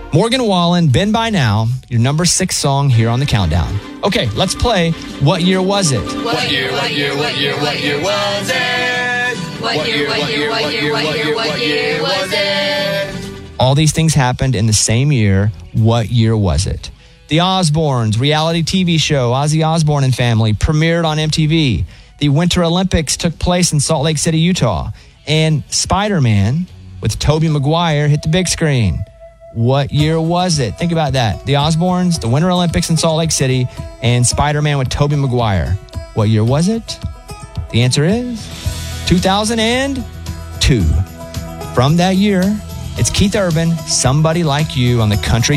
Morgan Wallen, Been By Now, your number 6 song here on the countdown. Okay, let's play What Year Was It? What year was it? What year was it? All these things happened in the same year. What year was it? The Osbournes, reality TV show Ozzy Osbourne and Family, premiered on MTV. The Winter Olympics took place in Salt Lake City, Utah. And Spider-Man with Tobey Maguire hit the big screen. What year was it? Think about that. The Osbournes, the Winter Olympics in Salt Lake City, and Spider-Man with Tobey Maguire. What year was it? The answer is 2002. From that year, it's Keith Urban, Somebody Like You on the Country